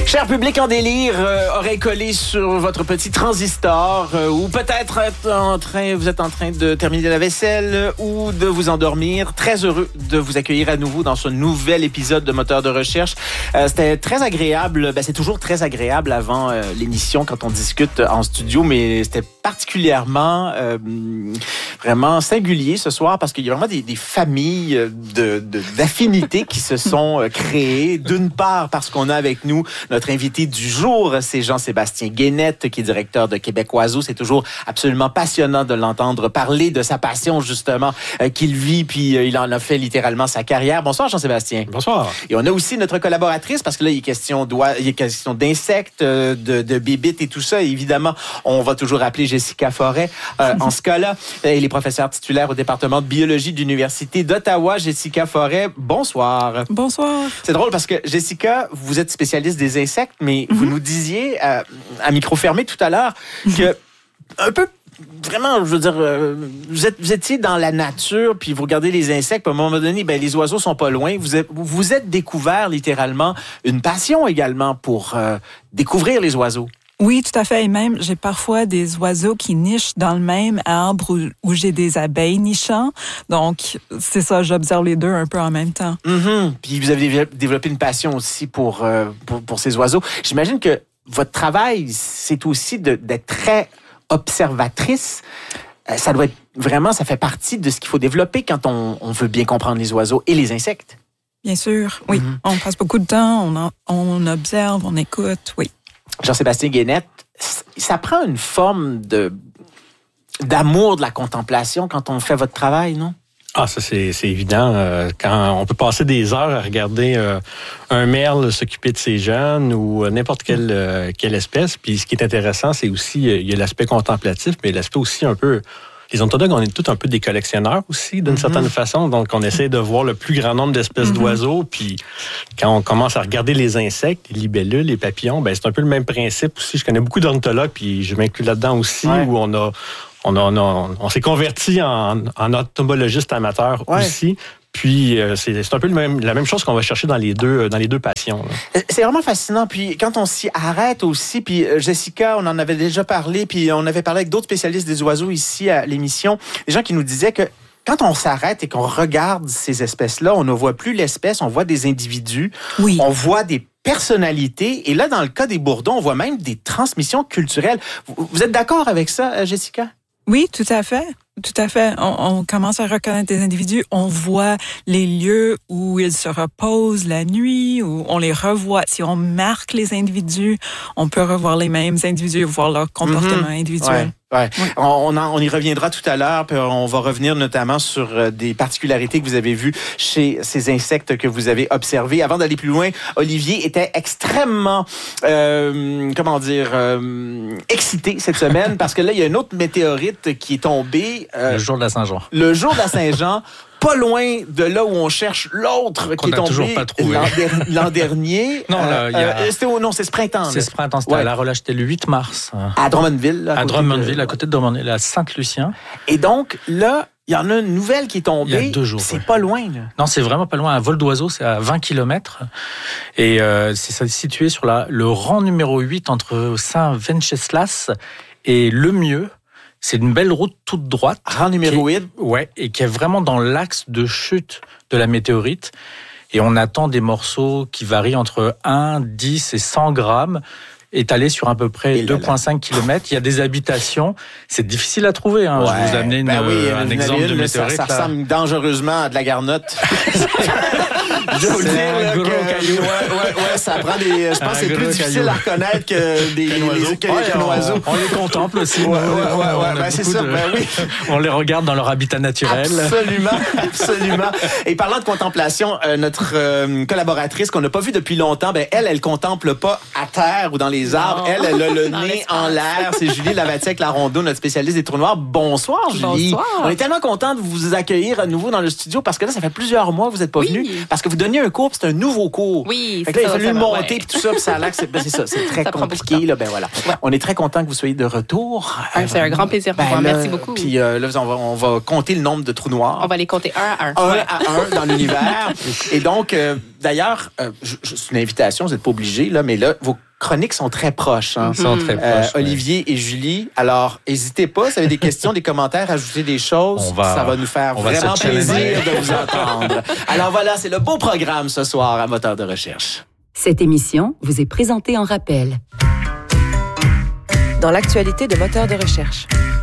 Cher public en délire, oreille collée sur votre petit transistor ou peut-être vous êtes en train de terminer la vaisselle ou de vous endormir. Très heureux de vous accueillir à nouveau dans ce nouvel épisode de Moteur de recherche. C'était très agréable. C'est toujours très agréable avant l'émission quand on discute en studio, mais c'était particulièrement vraiment singulier ce soir parce qu'il y a vraiment des familles d'affinités qui se sont créées. D'une part parce qu'on a avec nous notre invité du jour, c'est Jean-Sébastien Guénette, qui est directeur de Québec Oiseau. C'est toujours absolument passionnant de l'entendre parler de sa passion, justement, qu'il vit, puis il en a fait littéralement sa carrière. Bonsoir, Jean-Sébastien. Bonsoir. Et on a aussi notre collaboratrice, parce que là, il est question d'insectes, de bébites et tout ça. Et évidemment, on va toujours appeler Jessica Forêt. En ce cas-là, elle est professeure titulaire au département de biologie de l'Université d'Ottawa. Jessica Forêt, bonsoir. Bonsoir. C'est drôle parce que, Jessica, vous êtes spécialiste des insectes, mais vous nous disiez à micro fermé tout à l'heure que un peu vraiment, je veux dire, vous étiez dans la nature, puis vous regardez les insectes, puis à un moment donné, les oiseaux sont pas loin. Vous êtes découvert littéralement une passion également pour découvrir les oiseaux. Oui, tout à fait. Et même, j'ai parfois des oiseaux qui nichent dans le même arbre où j'ai des abeilles nichant. Donc, c'est ça, j'observe les deux un peu en même temps. Mm-hmm. Puis vous avez développé une passion aussi pour ces oiseaux. J'imagine que votre travail, c'est aussi d'être très observatrice. Ça doit être vraiment, ça fait partie de ce qu'il faut développer quand on veut bien comprendre les oiseaux et les insectes. Bien sûr, oui. Mm-hmm. On passe beaucoup de temps, on observe, on écoute, oui. Jean-Sébastien Guénette, ça prend une forme d'amour de la contemplation quand on fait votre travail, non? Ah, ça, c'est évident. Quand on peut passer des heures à regarder un merle s'occuper de ses jeunes ou n'importe quelle espèce. Puis ce qui est intéressant, c'est aussi, il y a l'aspect contemplatif, mais l'aspect aussi un peu... Les ornithologues, on est tous un peu des collectionneurs aussi, d'une certaine façon. Donc, on essaie de voir le plus grand nombre d'espèces d'oiseaux. Puis, quand on commence à regarder les insectes, les libellules, les papillons, c'est un peu le même principe aussi. Je connais beaucoup d'ornithologues, puis je m'inclus là-dedans aussi, où on s'est converti en entomologiste amateur aussi. Puis, c'est un peu la même chose qu'on va chercher dans les deux passions. Là. C'est vraiment fascinant. Puis, quand on s'y arrête aussi, puis Jessica, on en avait déjà parlé, puis on avait parlé avec d'autres spécialistes des oiseaux ici à l'émission, des gens qui nous disaient que quand on s'arrête et qu'on regarde ces espèces-là, on ne voit plus l'espèce, on voit des individus, on voit des personnalités, et là, dans le cas des bourdons, on voit même des transmissions culturelles. Vous êtes d'accord avec ça, Jessica? Oui, tout à fait. Tout à fait. On commence à reconnaître des individus. On voit les lieux où ils se reposent la nuit, où on les revoit. Si on marque les individus, on peut revoir les mêmes individus, voir leur comportement individuel. Ouais. On y reviendra tout à l'heure, puis on va revenir notamment sur des particularités que vous avez vues chez ces insectes que vous avez observés. Avant d'aller plus loin, Olivier était extrêmement, excité cette semaine parce que là, il y a une autre météorite qui est tombée. Le jour de la Saint-Jean. Le jour de la Saint-Jean. Pas loin de là où on cherche l'autre qui est tombé toujours pas trouvé. l'an dernier. Non, c'est ce printemps. C'est ce printemps, c'était à La Relâche, c'était le 8 mars. À Drummondville. À Drummondville, à côté de Drummondville, à Saint-Lucien. Et donc, là, il y en a une nouvelle qui est tombée. Il y a 2 jours. C'est pas loin, là. Non, c'est vraiment pas loin. Un vol d'oiseau, c'est à 20 km. Et c'est situé sur le rang numéro 8 entre Saint-Venceslas et Lemieux. C'est une belle route toute droite. Rang numéro 8. Ouais, et qui est vraiment dans l'axe de chute de la météorite. Et on attend des morceaux qui varient entre 1, 10 et 100 grammes, étalés sur à peu près 2,5 km. Il y a des habitations. C'est difficile à trouver. Hein. Je vais vous amener un exemple de météorite. Ça ressemble dangereusement à de la garnotte. Je vais vous dire que ça prend des. Je pense que c'est plus difficile à reconnaître qu'un oiseau. On les contemple aussi. C'est ça. On les regarde dans leur habitat naturel. Absolument. Et parlant de contemplation, notre collaboratrice qu'on n'a pas vue depuis longtemps, elle contemple pas à terre ou dans les les arbres. Non. Elle a le Dans nez l'espace. en l'air. C'est Julie Lavatière-Larondeau, notre spécialiste des trous noirs. Bonsoir, Julie. Bonsoir. On est tellement content de vous accueillir à nouveau dans le studio parce que là, ça fait plusieurs mois que vous n'êtes pas Oui. venu. Parce que vous donniez un cours, puis c'est un nouveau cours. Oui, Fait que là, il a ça, fallu ça le va, monter, ouais. puis tout ça, puis ça a l'air que c'est ça. C'est très Ça prend beaucoup de compliqué. temps. Là, ben voilà. Ouais. On est très content que vous soyez de retour. C'est un grand plaisir pour moi. Merci beaucoup. Puis là, on va compter le nombre de trous noirs. On va les compter un à un. Un Ouais. à un dans l'univers. Et donc, d'ailleurs, c'est une invitation, vous n'êtes pas obligés, là, mais là, vos chroniques sont très proches. Hein? Ils sont très proches. ouais. Olivier et Julie. Alors, n'hésitez pas, si vous avez des questions, des commentaires, ajouter des choses. Ça va nous faire on va vraiment se challenger. plaisir de vous entendre. Alors voilà, c'est le beau programme ce soir à Moteur de recherche. Cette émission vous est présentée en rappel. Dans l'actualité de Moteur de recherche.